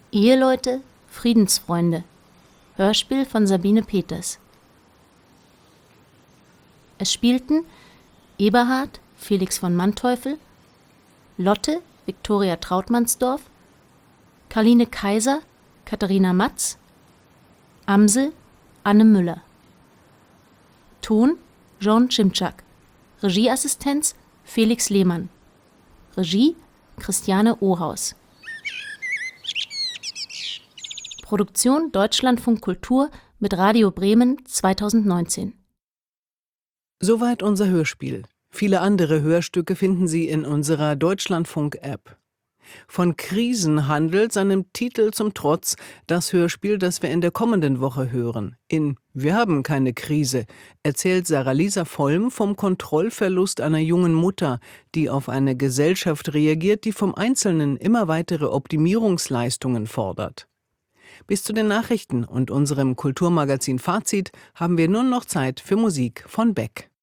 Eheleute, Friedensfreunde. Hörspiel von Sabine Peters. Es spielten Eberhard, Felix von Manteuffel, Lotte, Viktoria Trautmannsdorf, Karline Kaiser, Katharina Matz, Amsel, Anne Müller. Ton Jean Cimczak. Regieassistenz Felix Lehmann. Regie Christiane Ohaus. Produktion Deutschlandfunk Kultur mit Radio Bremen 2019. Soweit unser Hörspiel. Viele andere Hörstücke finden Sie in unserer Deutschlandfunk-App. Von Krisen handelt, seinem Titel zum Trotz, das Hörspiel, das wir in der kommenden Woche hören. In Wir haben keine Krise erzählt Sarah-Lisa Vollm vom Kontrollverlust einer jungen Mutter, die auf eine Gesellschaft reagiert, die vom Einzelnen immer weitere Optimierungsleistungen fordert. Bis zu den Nachrichten und unserem Kulturmagazin Fazit haben wir nun noch Zeit für Musik von Beck.